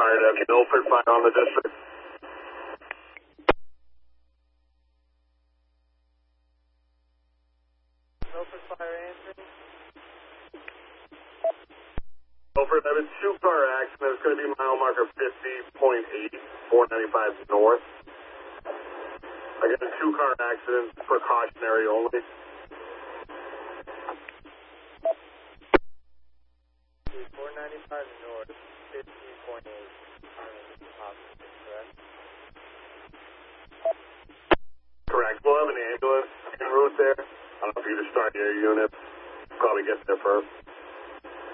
Alright, okay, Milford fire on the district. Milford fire answering. Milford, I have a two-car accident. It's going to be mile marker 50.8, 495 north. I got a two-car accident, precautionary only. 495 north, 50.8. Correct? Correct. We'll have an ambulance en route there. I don't know if you just start your unit. Probably get there first.